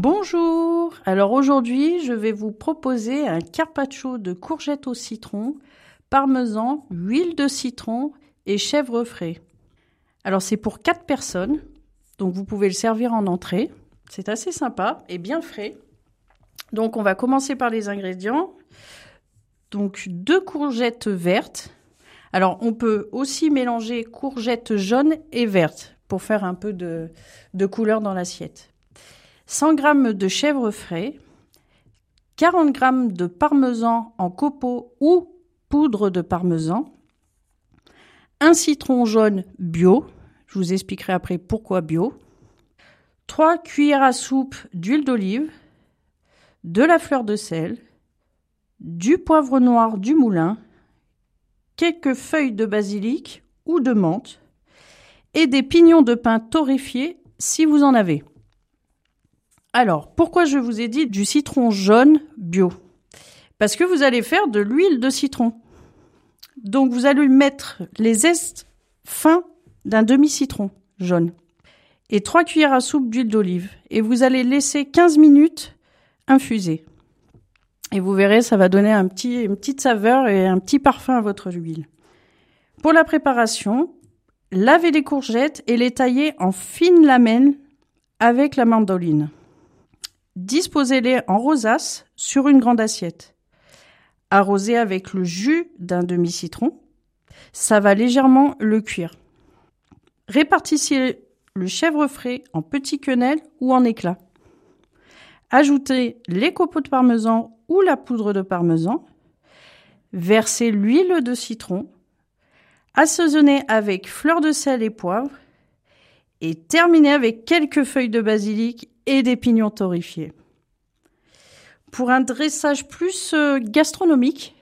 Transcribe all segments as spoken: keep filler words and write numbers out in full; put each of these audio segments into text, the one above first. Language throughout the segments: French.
Bonjour. Alors aujourd'hui, je vais vous proposer un carpaccio de courgettes au citron, parmesan, huile de citron et chèvre frais. Alors c'est pour quatre personnes, donc vous pouvez le servir en entrée. C'est assez sympa et bien frais. Donc on va commencer par les ingrédients. Donc deux courgettes vertes. Alors on peut aussi mélanger courgettes jaunes et vertes pour faire un peu de, de couleur dans l'assiette. cent grammes de chèvre frais, quarante grammes de parmesan en copeaux ou poudre de parmesan, un citron jaune bio, je vous expliquerai après pourquoi bio, trois cuillères à soupe d'huile d'olive, de la fleur de sel, du poivre noir du moulin, quelques feuilles de basilic ou de menthe et des pignons de pin torréfiés si vous en avez. Alors, pourquoi je vous ai dit du citron jaune bio? Parce que vous allez faire de l'huile de citron. Donc, vous allez mettre les zestes fins d'un demi-citron jaune et trois cuillères à soupe d'huile d'olive. Et vous allez laisser quinze minutes infuser. Et vous verrez, ça va donner un petit, une petite saveur et un petit parfum à votre huile. Pour la préparation, lavez les courgettes et les taillez en fines lamelles avec la mandoline. Disposez-les en rosace sur une grande assiette. Arrosez avec le jus d'un demi-citron. Ça va légèrement le cuire. Répartissez le chèvre frais en petits quenelles ou en éclats. Ajoutez les copeaux de parmesan ou la poudre de parmesan. Versez l'huile de citron. Assaisonnez avec fleur de sel et poivre. Et terminez avec quelques feuilles de basilic et des pignons torréfiés. Pour un dressage plus euh, gastronomique,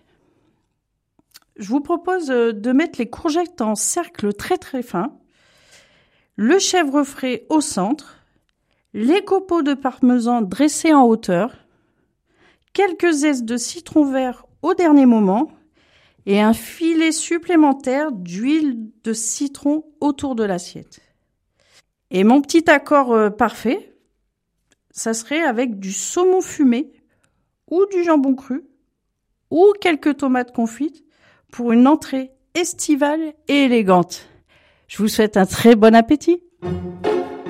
je vous propose euh, de mettre les courgettes en cercle très très fin, le chèvre frais au centre, les copeaux de parmesan dressés en hauteur, quelques zestes de citron vert au dernier moment et un filet supplémentaire d'huile de citron autour de l'assiette. Et mon petit accord euh, parfait, ça serait avec du saumon fumé ou du jambon cru ou quelques tomates confites pour une entrée estivale et élégante. Je vous souhaite un très bon appétit.